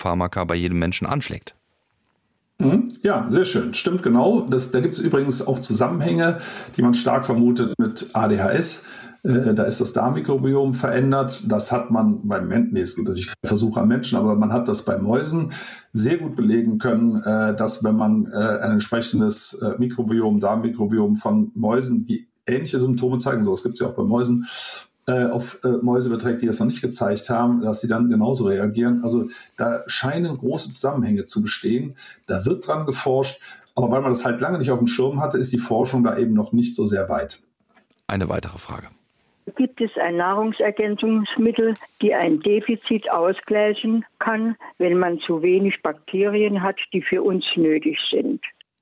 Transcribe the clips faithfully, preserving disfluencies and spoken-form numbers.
Psychopharmaka bei jedem Menschen anschlägt. Ja, sehr schön. Stimmt genau. Das, da gibt es übrigens auch Zusammenhänge, die man stark vermutet mit A D H S. Äh, da ist das Darmmikrobiom verändert. Das hat man beim Menschen, nee, es gibt natürlich keine Versuche am Menschen, aber man hat das bei Mäusen sehr gut belegen können, äh, dass wenn man äh, ein entsprechendes äh, Mikrobiom, Darmmikrobiom von Mäusen, die ähnliche Symptome zeigen, so, das gibt es ja auch bei Mäusen, auf äh, Mäuse überträgt, die das noch nicht gezeigt haben, dass sie dann genauso reagieren. Also da scheinen große Zusammenhänge zu bestehen. Da wird dran geforscht, aber weil man das halt lange nicht auf dem Schirm hatte, ist die Forschung da eben noch nicht so sehr weit. Eine weitere Frage. Gibt es ein Nahrungsergänzungsmittel, die ein Defizit ausgleichen kann, wenn man zu wenig Bakterien hat, die für uns nötig sind?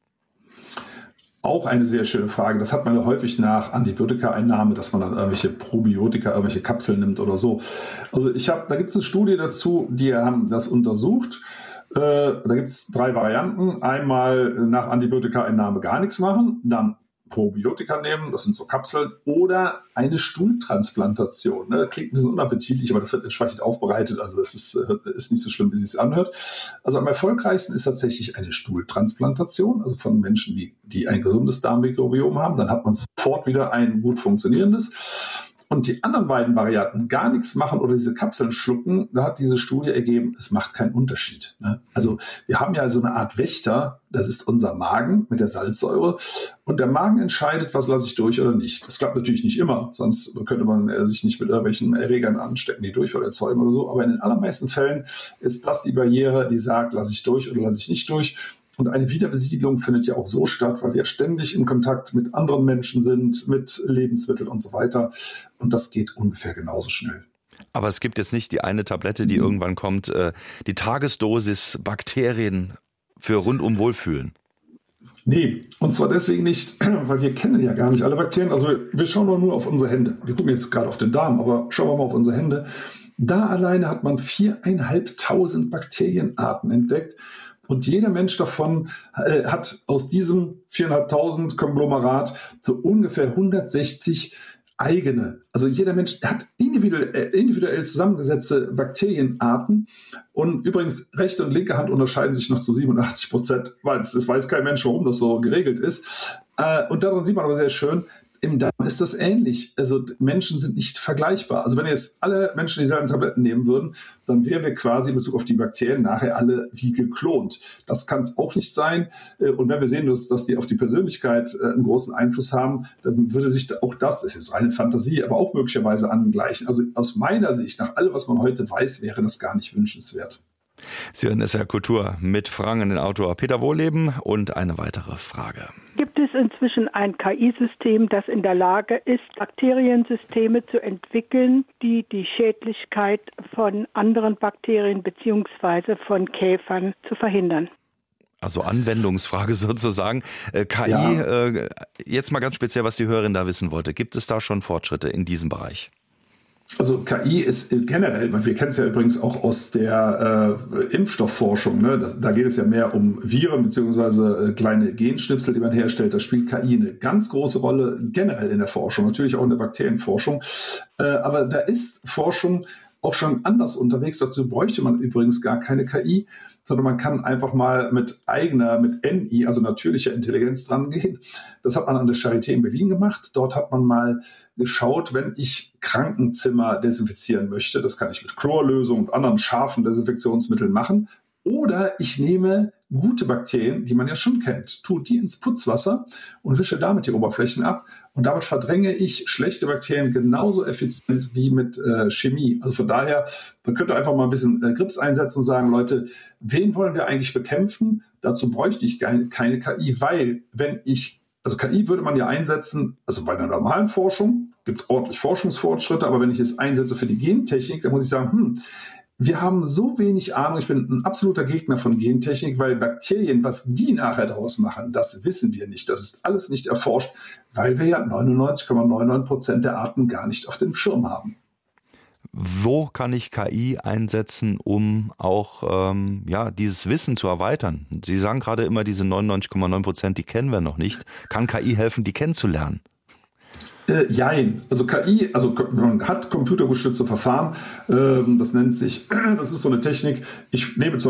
Auch eine sehr schöne Frage. Das hat man ja häufig nach Antibiotika-Einnahme, dass man dann irgendwelche Probiotika, irgendwelche Kapseln nimmt oder so. Also ich habe, da gibt es eine Studie dazu, die haben das untersucht. Äh, da gibt es drei Varianten. Einmal nach Antibiotika-Einnahme gar nichts machen, dann Probiotika nehmen, das sind so Kapseln, oder eine Stuhltransplantation. Ne? Klingt ein bisschen unappetitlich, aber das wird entsprechend aufbereitet. Also das ist, ist nicht so schlimm, wie es sich anhört. Also am erfolgreichsten ist tatsächlich eine Stuhltransplantation, also von Menschen, die, die ein gesundes Darmmikrobiom haben. Dann hat man sofort wieder ein gut funktionierendes. Und die anderen beiden Varianten, gar nichts machen oder diese Kapseln schlucken, da hat diese Studie ergeben, es macht keinen Unterschied. Ne? Also wir haben ja so eine Art Wächter, das ist unser Magen mit der Salzsäure. Und der Magen entscheidet, was lasse ich durch oder nicht. Das klappt natürlich nicht immer, sonst könnte man sich nicht mit irgendwelchen Erregern anstecken, die Durchfall erzeugen oder so. Aber in den allermeisten Fällen ist das die Barriere, die sagt, lasse ich durch oder lasse ich nicht durch. Und eine Wiederbesiedlung findet ja auch so statt, weil wir ständig in Kontakt mit anderen Menschen sind, mit Lebensmitteln und so weiter. Und das geht ungefähr genauso schnell. Aber es gibt jetzt nicht die eine Tablette, die mhm. irgendwann kommt, äh, die Tagesdosis Bakterien für rundum Wohlfühlen. Nee, und zwar deswegen nicht, weil wir kennen ja gar nicht alle Bakterien. Also wir schauen doch nur auf unsere Hände. Wir gucken jetzt gerade auf den Darm, aber schauen wir mal auf unsere Hände. Da alleine hat man viereinhalbtausend Bakterienarten entdeckt. Und jeder Mensch davon äh, hat aus diesem viereinhalbtausend Konglomerat so ungefähr hundertsechzig eigene. Also jeder Mensch hat individuell, äh, individuell zusammengesetzte Bakterienarten. Und übrigens, rechte und linke Hand unterscheiden sich noch zu siebenundachtzig Prozent, weil das, das weiß kein Mensch, warum das so geregelt ist. Äh, und daran sieht man aber sehr schön, im Darm ist das ähnlich. Also Menschen sind nicht vergleichbar. Also wenn jetzt alle Menschen dieselben Tabletten nehmen würden, dann wären wir quasi in Bezug auf die Bakterien nachher alle wie geklont. Das kann es auch nicht sein. Und wenn wir sehen, dass, dass die auf die Persönlichkeit einen großen Einfluss haben, dann würde sich auch das, das ist jetzt reine Fantasie, aber auch möglicherweise angleichen. Also aus meiner Sicht, nach allem, was man heute weiß, wäre das gar nicht wünschenswert. Sie hören S R Kultur mit Fragen an den Autor Peter Wohlleben und eine weitere Frage. Gibt es inzwischen ein K I-System, das in der Lage ist, Bakteriensysteme zu entwickeln, die die Schädlichkeit von anderen Bakterien bzw. von Käfern zu verhindern? Also Anwendungsfrage sozusagen. Äh, K I, ja. äh, jetzt mal ganz speziell, was die Hörerin da wissen wollte. Gibt es da schon Fortschritte in diesem Bereich? Also K I ist generell, wir kennen es ja übrigens auch aus der äh, Impfstoffforschung, ne? das, da geht es ja mehr um Viren bzw. Äh, kleine Genschnipsel, die man herstellt. Da spielt K I eine ganz große Rolle generell in der Forschung, natürlich auch in der Bakterienforschung. Äh, aber da ist Forschung auch schon anders unterwegs. Dazu bräuchte man übrigens gar keine K I, sondern man kann einfach mal mit eigener, mit N I, also natürlicher Intelligenz dran gehen. Das hat man an der Charité in Berlin gemacht. Dort hat man mal geschaut, wenn ich Krankenzimmer desinfizieren möchte, das kann ich mit Chlorlösung und anderen scharfen Desinfektionsmitteln machen. Oder ich nehme gute Bakterien, die man ja schon kennt, tue die ins Putzwasser und wische damit die Oberflächen ab. Und damit verdränge ich schlechte Bakterien genauso effizient wie mit äh, Chemie. Also von daher, man könnte einfach mal ein bisschen äh, Grips einsetzen und sagen, Leute, wen wollen wir eigentlich bekämpfen? Dazu bräuchte ich keine, keine K I, weil wenn ich, also K I würde man ja einsetzen, also bei einer normalen Forschung, gibt ordentlich Forschungsfortschritte, aber wenn ich es einsetze für die Gentechnik, dann muss ich sagen, hm, wir haben so wenig Ahnung, ich bin ein absoluter Gegner von Gentechnik, weil Bakterien, was die nachher daraus machen, das wissen wir nicht. Das ist alles nicht erforscht, weil wir ja neunundneunzig Komma neunundneunzig Prozent der Arten gar nicht auf dem Schirm haben. Wo kann ich K I einsetzen, um auch ähm, ja, dieses Wissen zu erweitern? Sie sagen gerade immer, diese neunundneunzig Komma neun Prozent, die kennen wir noch nicht. Kann K I helfen, die kennenzulernen? Äh, jein. Also K I, also man hat computergestützte Verfahren, ähm, das nennt sich, das ist so eine Technik, ich nehme zum